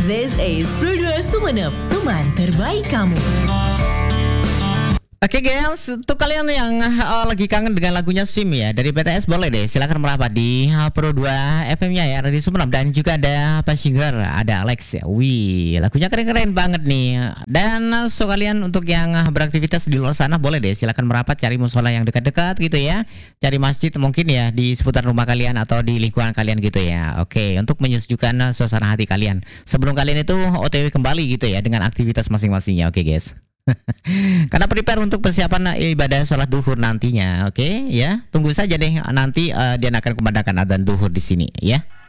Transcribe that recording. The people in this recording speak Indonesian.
This is Pro2 Sumenep, teman terbaik kamu. Oke guys, untuk kalian yang lagi kangen dengan lagunya Sim ya dari BTS, boleh deh silakan merapat di Pro2 FM-nya ya, di Sumenep. Dan juga ada Pasingger, ada Alex ya. Wih, lagunya keren-keren banget nih. Dan so kalian untuk yang beraktivitas di luar sana, boleh deh silakan merapat, cari musola yang dekat-dekat gitu ya. Cari masjid mungkin ya di seputar rumah kalian atau di lingkungan kalian gitu ya. Oke, untuk menyejukkan suasana hati kalian sebelum kalian itu OTW kembali gitu ya dengan aktivitas masing-masingnya. Oke guys. Karena prepare untuk persiapan ibadah sholat duhur nantinya, oke ya. Tunggu saja deh nanti dia akan kumandangkan adzan duhur di sini ya.